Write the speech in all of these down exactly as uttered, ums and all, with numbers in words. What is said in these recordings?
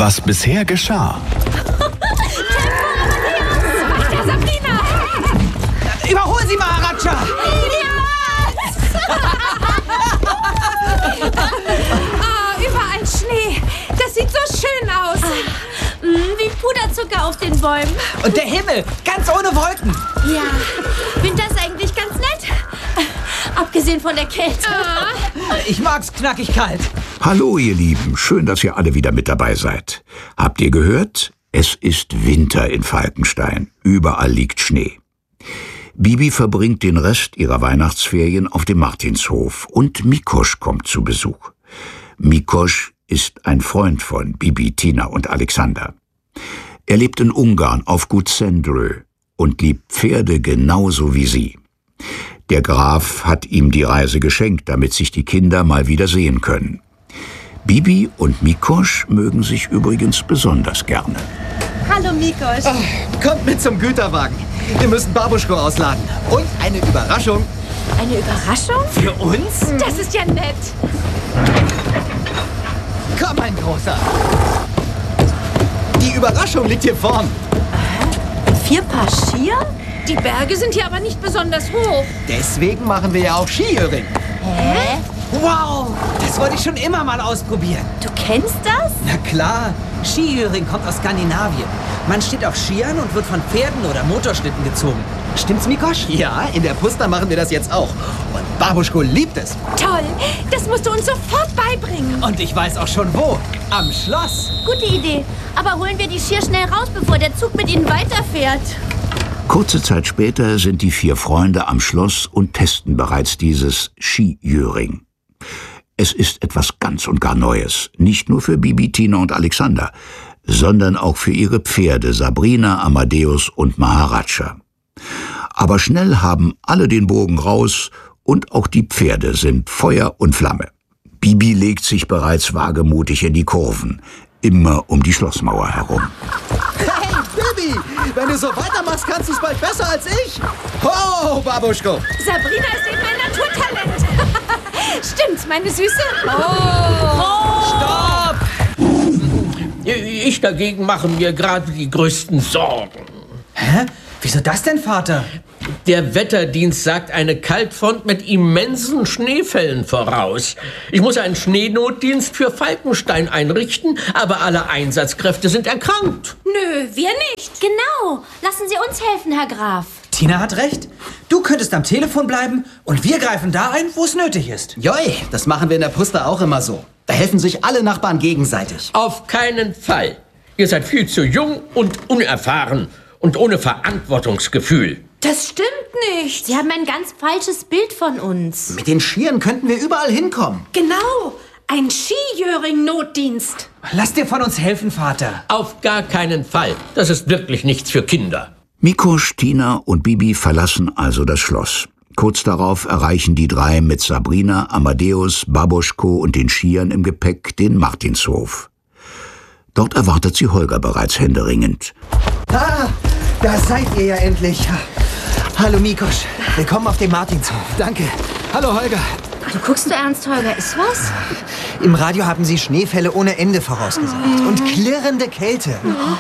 Was bisher geschah. Der Sabrina! Überhol sie, Maharaja! Oh, überall Schnee. Das sieht so schön aus. Ah, wie Puderzucker auf den Bäumen. Und der Himmel, ganz ohne Wolken. Ja, Winter ist eigentlich ganz nett. Abgesehen von der Kälte. Ah. Ich mag's knackig kalt. Hallo, ihr Lieben. Schön, dass ihr alle wieder mit dabei seid. Habt ihr gehört? Es ist Winter in Falkenstein. Überall liegt Schnee. Bibi verbringt den Rest ihrer Weihnachtsferien auf dem Martinshof und Mikosch kommt zu Besuch. Mikosch ist ein Freund von Bibi, Tina und Alexander. Er lebt in Ungarn auf Gut Szendrő und liebt Pferde genauso wie sie. Der Graf hat ihm die Reise geschenkt, damit sich die Kinder mal wieder sehen können. Bibi und Mikosch mögen sich übrigens besonders gerne. Hallo Mikosch. Oh, kommt mit zum Güterwagen. Wir müssen Babuschko ausladen. Und eine Überraschung. Eine Überraschung? Für uns? Das ist ja nett. Komm, mein Großer. Die Überraschung liegt hier vorn. Vier Paar Skier? Die Berge sind hier aber nicht besonders hoch. Deswegen machen wir ja auch Skiöring. Hä? Wow, das wollte ich schon immer mal ausprobieren. Du kennst das? Na klar, Skiöring kommt aus Skandinavien. Man steht auf Skiern und wird von Pferden oder Motorschlitten gezogen. Stimmt's, Mikosch? Ja, in der Pusta machen wir das jetzt auch. Und Babuschko liebt es. Toll. Das musst du uns sofort beibringen. Und ich weiß auch schon wo. Am Schloss. Gute Idee. Aber holen wir die Skier schnell raus, bevor der Zug mit ihnen weiterfährt. Kurze Zeit später sind die vier Freunde am Schloss und testen bereits dieses Skijöring. Es ist etwas ganz und gar Neues, nicht nur für Bibi, Tina und Alexander, sondern auch für ihre Pferde Sabrina, Amadeus und Maharaja. Aber schnell haben alle den Bogen raus und auch die Pferde sind Feuer und Flamme. Bibi legt sich bereits wagemutig in die Kurven, immer um die Schlossmauer herum. Hey, Bibi, wenn du so weitermachst, kannst du es bald besser als ich. Ho, Babuschko. Sabrina ist eben ein Naturtalent. Stimmt's, meine Süße? Oh. Stopp! Ich dagegen mache mir gerade die größten Sorgen. Hä? Wieso das denn, Vater? Der Wetterdienst sagt eine Kaltfront mit immensen Schneefällen voraus. Ich muss einen Scheenotdienst für Falkenstein einrichten, aber alle Einsatzkräfte sind erkrankt. Nö, wir nicht. Genau. Lassen Sie uns helfen, Herr Graf. Tina hat recht. Du könntest am Telefon bleiben und wir greifen da ein, wo es nötig ist. Joi, das machen wir in der Pusta auch immer so. Da helfen sich alle Nachbarn gegenseitig. Auf keinen Fall. Ihr seid viel zu jung und unerfahren und ohne Verantwortungsgefühl. Das stimmt nicht. Sie haben ein ganz falsches Bild von uns. Mit den Skiern könnten wir überall hinkommen. Genau. Ein Skijöring-Notdienst. Lass dir von uns helfen, Vater. Auf gar keinen Fall. Das ist wirklich nichts für Kinder. Mikosch, Tina und Bibi verlassen also das Schloss. Kurz darauf erreichen die drei mit Sabrina, Amadeus, Babuschko und den Skiern im Gepäck den Martinshof. Dort erwartet sie Holger bereits händeringend. Ah, da seid ihr ja endlich. Hallo Mikosch, willkommen auf dem Martinshof. Danke. Hallo Holger. Du guckst so ernst, Holger. Ist was? Im Radio haben sie Schneefälle ohne Ende vorausgesagt. Und klirrende Kälte.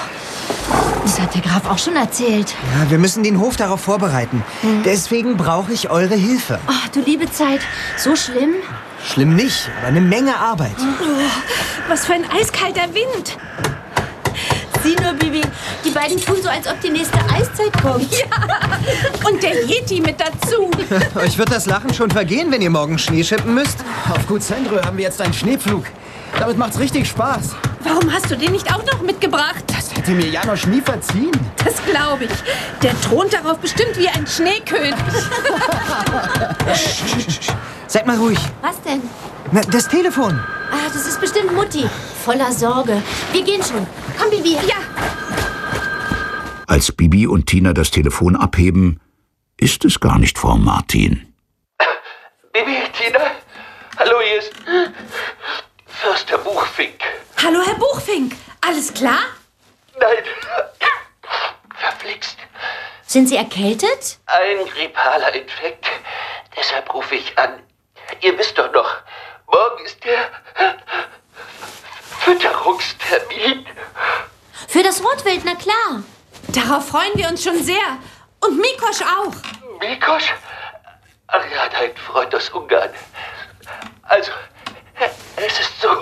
Das hat der Graf auch schon erzählt. Ja, wir müssen den Hof darauf vorbereiten. Deswegen brauche ich eure Hilfe. Oh, du liebe Zeit. So schlimm? Schlimm nicht, aber eine Menge Arbeit. Oh, was für ein eiskalter Wind. Sieh nur, Bibi. Die beiden tun so, als ob die nächste Eiszeit kommt. Ja, und der Yeti mit dazu. Euch wird das Lachen schon vergehen, wenn ihr morgen Schnee schippen müsst. Auf Gut Szendrő haben wir jetzt einen Schneepflug. Damit macht's richtig Spaß. Warum hast du den nicht auch noch mitgebracht? Das hätte mir Janosch nie verziehen. Das glaube ich. Der thront darauf bestimmt wie ein Schneekönig. Seid mal ruhig. Was denn? Na, das Telefon. Ah, das ist bestimmt Mutti. Voller Sorge. Wir gehen schon. Komm, Bibi. Ja. Als Bibi und Tina das Telefon abheben, ist es gar nicht Frau Martin. Bibi, Tina? Hallo, hier ist Förster Buchfink. Hallo, Herr Buchfink. Alles klar? Nein, verflixt. Sind Sie erkältet? Ein grippaler Infekt. Deshalb rufe ich an. Ihr wisst doch noch, morgen ist der Fütterung. Fütterungstermin. Für das Rotwild, na klar. Darauf freuen wir uns schon sehr. Und Mikosch auch. Mikosch? Ach ja, dein Freund aus Ungarn. Also, es ist so.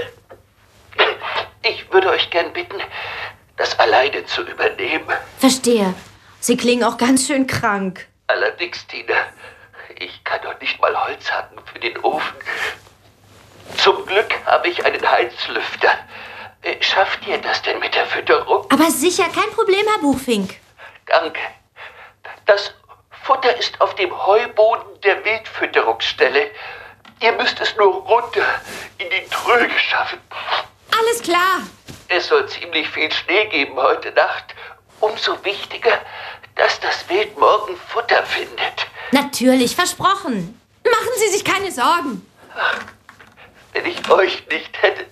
Ich würde euch gern bitten, das alleine zu übernehmen. Verstehe. Sie klingen auch ganz schön krank. Allerdings, Tina, ich kann doch nicht mal Holz hacken für den Ofen. Zum Glück habe ich einen Heizlüfter. Schafft ihr das denn mit der Fütterung? Aber sicher, kein Problem, Herr Buchfink. Danke. Das Futter ist auf dem Heuboden der Wildfütterungsstelle. Ihr müsst es nur runter in die Tröge schaffen. Alles klar. Es soll ziemlich viel Schnee geben heute Nacht. Umso wichtiger, dass das Wild morgen Futter findet. Natürlich, versprochen. Machen Sie sich keine Sorgen. Ach, wenn ich euch nicht hätte.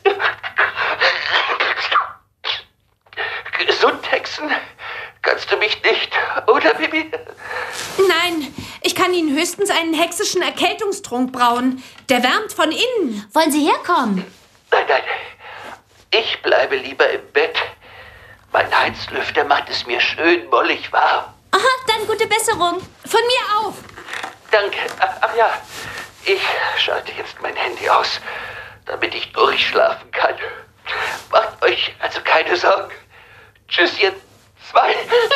Gesund hexen kannst du mich nicht, oder, Bibi? Nein, ich kann Ihnen höchstens einen hexischen Erkältungstrunk brauen. Der wärmt von innen. Wollen Sie herkommen? Nein, nein. Ich bleibe lieber im Bett. Mein Heizlüfter macht es mir schön mollig warm. Aha, dann gute Besserung. Von mir auch. Danke. Ach, ach ja, ich schalte jetzt mein Handy aus, damit ich durchschlafen kann. Macht euch also keine Sorgen. Tschüss, ihr zwei.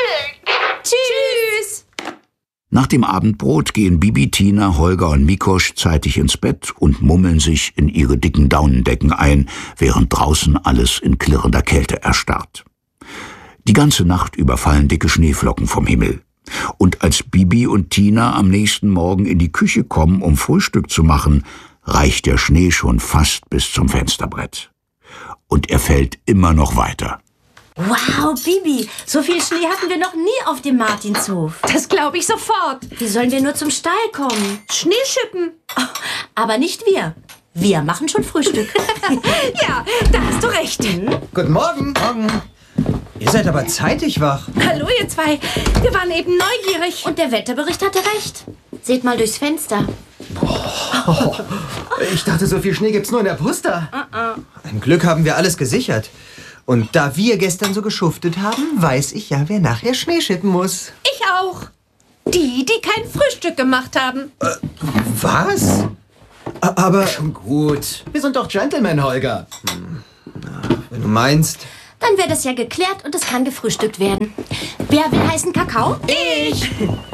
Tschüss. Nach dem Abendbrot gehen Bibi, Tina, Holger und Mikosch zeitig ins Bett und mummeln sich in ihre dicken Daunendecken ein, während draußen alles in klirrender Kälte erstarrt. Die ganze Nacht über fallen dicke Schneeflocken vom Himmel. Und als Bibi und Tina am nächsten Morgen in die Küche kommen, um Frühstück zu machen, reicht der Schnee schon fast bis zum Fensterbrett. Und er fällt immer noch weiter. Wow, Bibi, so viel Schnee hatten wir noch nie auf dem Martinshof. Das glaube ich sofort. Wie sollen wir nur zum Stall kommen? Schneeschippen. Oh, aber nicht wir. Wir machen schon Frühstück. Ja, da hast du recht. Mhm. Guten Morgen. Morgen. Ihr seid aber zeitig wach. Hallo, ihr zwei. Wir waren eben neugierig. Und der Wetterbericht hatte recht. Seht mal durchs Fenster. Oh, ich dachte, so viel Schnee gibt's nur in der Pusta. Uh-uh. Ein Glück haben wir alles gesichert. Und da wir gestern so geschuftet haben, weiß ich ja, wer nachher Schnee schippen muss. Ich auch. Die, die kein Frühstück gemacht haben. Äh, was? Aber gut. Wir sind doch Gentlemen, Holger. Hm. Wenn du meinst. Dann wäre das ja geklärt und es kann gefrühstückt werden. Wer will heißen Kakao? Ich!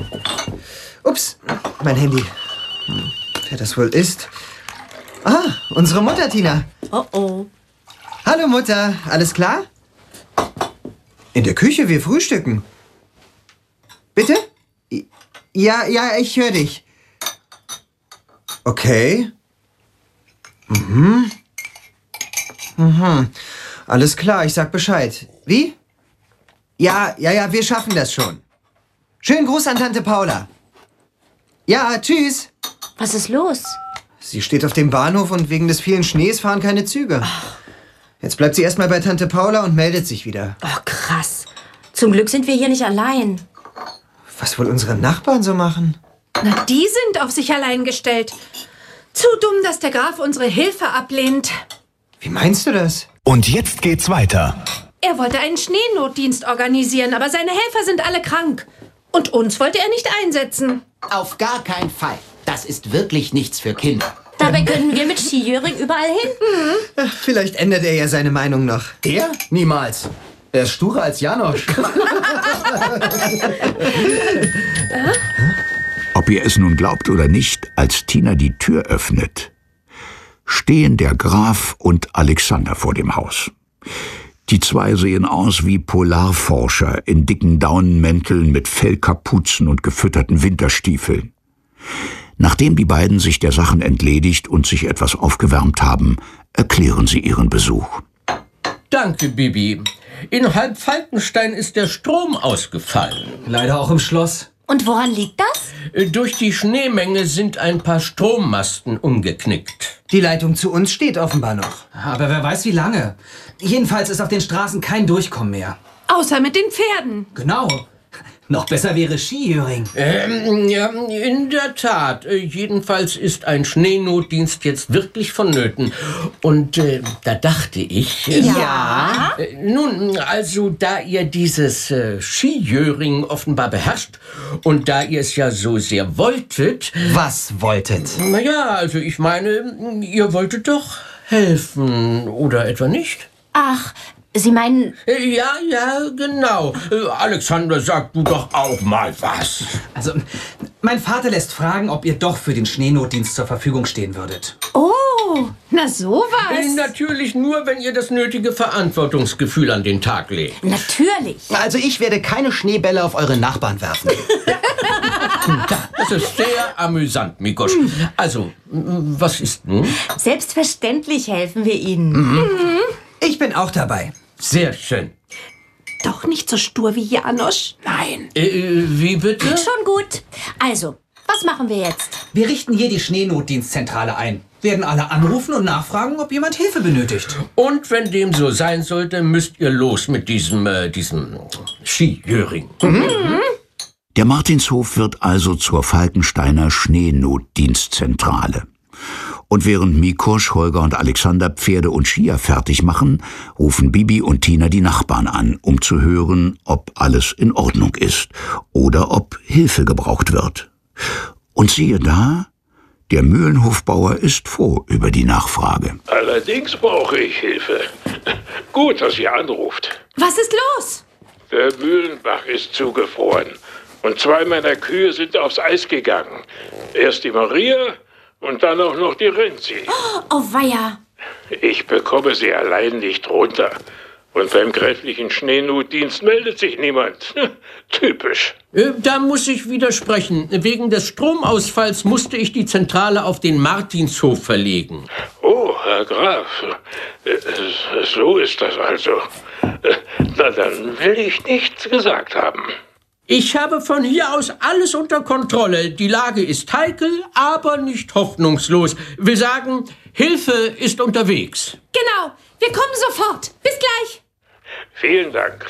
Ups, mein Handy. Hm. Wer das wohl ist? Ah, unsere Mutter, Tina. Oh oh. Hallo Mutter, alles klar? In der Küche, wir frühstücken. Bitte? Ja, ja, ich höre dich. Okay. Mhm. Mhm. Alles klar, ich sag Bescheid. Wie? Ja, ja, ja, wir schaffen das schon. Schönen Gruß an Tante Paula. Ja, tschüss. Was ist los? Sie steht auf dem Bahnhof und wegen des vielen Schnees fahren keine Züge. Ach. Jetzt bleibt sie erstmal bei Tante Paula und meldet sich wieder. Oh, krass. Zum Glück sind wir hier nicht allein. Was wohl unsere Nachbarn so machen? Na, die sind auf sich allein gestellt. Zu dumm, dass der Graf unsere Hilfe ablehnt. Wie meinst du das? Und jetzt geht's weiter. Er wollte einen Schneenotdienst organisieren, aber seine Helfer sind alle krank. Und uns wollte er nicht einsetzen. Auf gar keinen Fall. Das ist wirklich nichts für Kinder. Dabei können wir mit Skijöring überall hin. Mhm. Vielleicht ändert er ja seine Meinung noch. Er? Niemals. Er ist sturer als Janosch. Ob ihr es nun glaubt oder nicht, als Tina die Tür öffnet, stehen der Graf und Alexander vor dem Haus. Die zwei sehen aus wie Polarforscher in dicken Daunenmänteln mit Fellkapuzen und gefütterten Winterstiefeln. Nachdem die beiden sich der Sachen entledigt und sich etwas aufgewärmt haben, erklären sie ihren Besuch. Danke, Bibi. In Halbfalkenstein ist der Strom ausgefallen. Leider auch im Schloss. Und woran liegt das? Durch die Schneemenge sind ein paar Strommasten umgeknickt. Die Leitung zu uns steht offenbar noch. Aber wer weiß wie lange. Jedenfalls ist auf den Straßen kein Durchkommen mehr. Außer mit den Pferden. Genau. Noch besser wäre Skijöring. Ähm, ja, in der Tat. Äh, jedenfalls ist ein Schneenotdienst jetzt wirklich vonnöten. Und äh, da dachte ich... Äh, Ja? Äh, nun, also da ihr dieses äh, Skijöring offenbar beherrscht und da ihr es ja so sehr wolltet... Was wolltet? Naja, also ich meine, ihr wolltet doch helfen, oder etwa nicht? Ach, Sie meinen... Äh, Ja, ja, genau. Äh, Alexander, sag du doch auch mal was. Also, mein Vater lässt fragen, ob ihr doch für den Schneenotdienst zur Verfügung stehen würdet. Oh, na sowas. Äh, Natürlich nur, wenn ihr das nötige Verantwortungsgefühl an den Tag legt. Natürlich. Also ich werde keine Schneebälle auf eure Nachbarn werfen. Das ist sehr amüsant, Mikosch. Also, m- was ist nun? Selbstverständlich helfen wir Ihnen. Mhm. Ich bin auch dabei. Sehr schön. Doch nicht so stur wie Janosch. Nein. Äh, wie bitte? Schon gut. Also, was machen wir jetzt? Wir richten hier die Schneenotdienstzentrale ein. Werden alle anrufen und nachfragen, ob jemand Hilfe benötigt. Und wenn dem so sein sollte, müsst ihr los mit diesem, äh, diesem Skijöring. Der Martinshof wird also zur Falkensteiner Schneenotdienstzentrale. Und während Mikosch, Holger und Alexander Pferde und Skier fertig machen, rufen Bibi und Tina die Nachbarn an, um zu hören, ob alles in Ordnung ist oder ob Hilfe gebraucht wird. Und siehe da, der Mühlenhofbauer ist froh über die Nachfrage. Allerdings brauche ich Hilfe. Gut, dass ihr anruft. Was ist los? Der Mühlenbach ist zugefroren und zwei meiner Kühe sind aufs Eis gegangen. Erst die Maria und dann auch noch die Renzi. Oh, weia. Ich bekomme sie allein nicht runter. Und beim gräflichen Schneenotdienst meldet sich niemand. Typisch. Äh, Da muss ich widersprechen. Wegen des Stromausfalls musste ich die Zentrale auf den Martinshof verlegen. Oh, Herr Graf. Äh, So ist das also. Äh, Na, dann will ich nichts gesagt haben. Ich habe von hier aus alles unter Kontrolle. Die Lage ist heikel, aber nicht hoffnungslos. Will sagen, Hilfe ist unterwegs. Genau, wir kommen sofort. Bis gleich. Vielen Dank.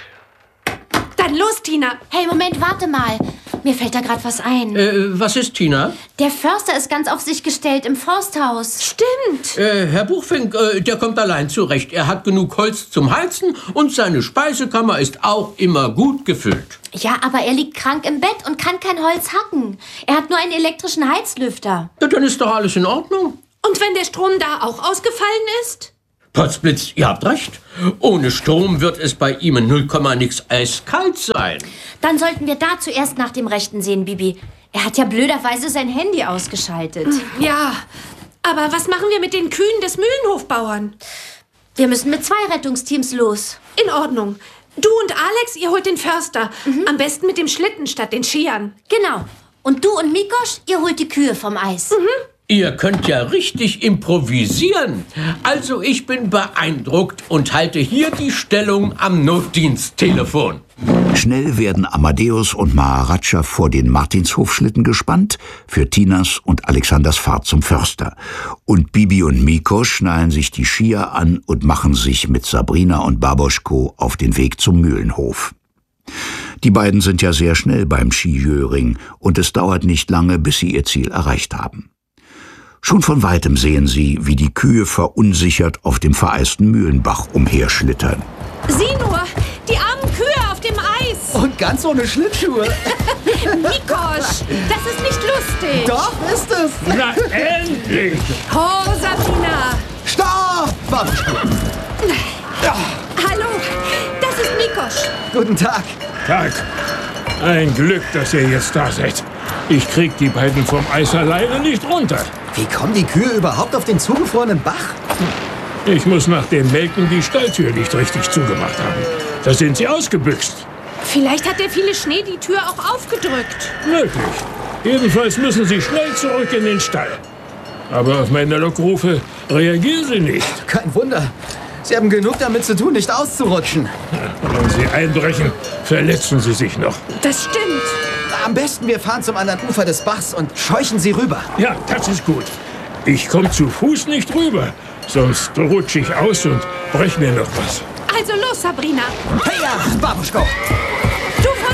Dann los, Tina. Hey, Moment, warte mal. Mir fällt da gerade was ein. Äh, was ist, Tina? Der Förster ist ganz auf sich gestellt im Forsthaus. Stimmt. Äh, Herr Buchfink, äh, der kommt allein zurecht. Er hat genug Holz zum Heizen und seine Speisekammer ist auch immer gut gefüllt. Ja, aber er liegt krank im Bett und kann kein Holz hacken. Er hat nur einen elektrischen Heizlüfter. Ja, dann ist doch alles in Ordnung. Und wenn der Strom da auch ausgefallen ist? Potzblitz, ihr habt recht. Ohne Strom wird es bei ihm in null Komma nix eiskalt sein. Dann sollten wir da zuerst nach dem Rechten sehen, Bibi. Er hat ja blöderweise sein Handy ausgeschaltet. Ja, aber was machen wir mit den Kühen des Mühlenhofbauern? Wir müssen mit zwei Rettungsteams los. In Ordnung. Du und Alex, ihr holt den Förster. Am besten mit dem Schlitten statt den Skiern. Genau. Und du und Mikosch, ihr holt die Kühe vom Eis. Ihr könnt ja richtig improvisieren. Also ich bin beeindruckt und halte hier die Stellung am Notdiensttelefon. Schnell werden Amadeus und Maharaja vor den Martinshofschlitten gespannt für Tinas und Alexanders Fahrt zum Förster. Und Bibi und Mikosch schnallen sich die Skier an und machen sich mit Sabrina und Baboschko auf den Weg zum Mühlenhof. Die beiden sind ja sehr schnell beim Skijöring und es dauert nicht lange, bis sie ihr Ziel erreicht haben. Schon von Weitem sehen sie, wie die Kühe verunsichert auf dem vereisten Mühlenbach umherschlittern. Sieh nur, die armen Kühe auf dem Eis. Und ganz ohne Schlittschuhe. Mikosch, das ist nicht lustig. Doch, ist es. Na, endlich! Oh, Sabrina. Stopp! Baboschko. Hallo, das ist Mikosch. Guten Tag. Tag. Ein Glück, dass ihr jetzt da seid. Ich krieg die beiden vom Eis alleine nicht runter. Wie kommen die Kühe überhaupt auf den zugefrorenen Bach? Ich muss nach dem Melken die Stalltür nicht richtig zugemacht haben. Da sind sie ausgebüxt. Vielleicht hat der viele Schnee die Tür auch aufgedrückt. Möglich. Jedenfalls müssen sie schnell zurück in den Stall. Aber auf meine Lockrufe reagieren sie nicht. Kein Wunder. Sie haben genug damit zu tun, nicht auszurutschen. Wenn sie einbrechen, verletzen sie sich noch. Das stimmt. Am besten wir fahren zum anderen Ufer des Bachs und scheuchen sie rüber. Ja, das ist gut. Ich komme zu Fuß nicht rüber, sonst rutsche ich aus und brech mir noch was. Also los, Sabrina. Hey ja, Baboschko. Du von links.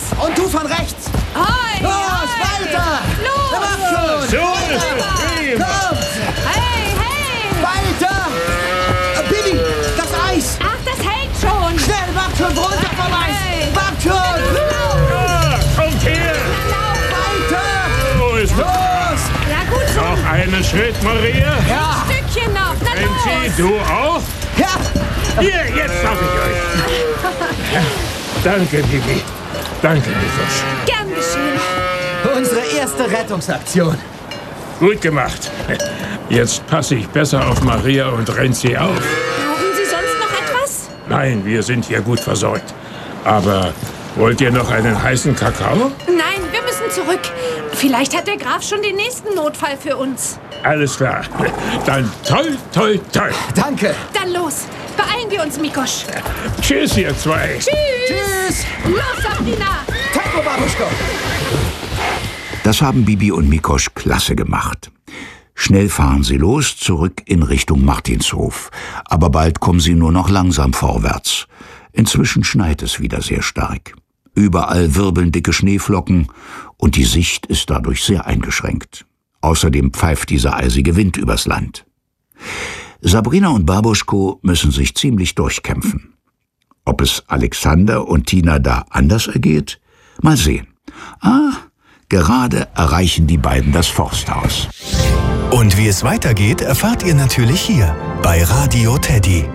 Und du von rechts. Hoi, Los, hoi. weiter. Los. Na, mach schon. So ist es prima. Kommt. Hey, hey. Weiter. Äh, Bibi, das Eis. Ach, das hält schon. Schnell, macht schon runter vom Eis. Hey. Macht schon. Ja, kommt her. Weiter. So ist es. Los. Ja, gut so. Noch einen Schritt, Maria. Ja. Ein Stückchen noch. Na Renzi, los. du auch? Ja. Hier, jetzt hab ich euch. Danke, Bibi. Danke, Mikosch. Gern geschehen. Unsere erste Rettungsaktion. Gut gemacht. Jetzt passe ich besser auf Maria und Renzi auf. Brauchen Sie sonst noch etwas? Nein, wir sind hier gut versorgt. Aber wollt ihr noch einen heißen Kakao? Nein, wir müssen zurück. Vielleicht hat der Graf schon den nächsten Notfall für uns. Alles klar. Dann toi, toi, toi. Danke. Dann los. Beeilen wir uns, Mikosch. Tschüss, ihr zwei. Tschüss. Tschüss. Los, Sabrina. Tempo, Babuschko. Das haben Bibi und Mikosch klasse gemacht. Schnell fahren sie los, zurück in Richtung Martinshof. Aber bald kommen sie nur noch langsam vorwärts. Inzwischen schneit es wieder sehr stark. Überall wirbeln dicke Schneeflocken und die Sicht ist dadurch sehr eingeschränkt. Außerdem pfeift dieser eisige Wind übers Land. Sabrina und Babuschko müssen sich ziemlich durchkämpfen. Ob es Alexander und Tina da anders ergeht? Mal sehen. Ah, gerade erreichen die beiden das Forsthaus. Und wie es weitergeht, erfahrt ihr natürlich hier bei Radio Teddy.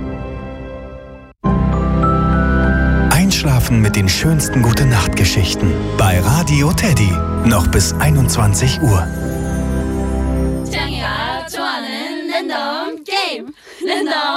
Einschlafen mit den schönsten Gute-Nacht-Geschichten bei Radio Teddy. Noch bis einundzwanzig Uhr. 짱이가 좋아하는 랜덤 게임 랜덤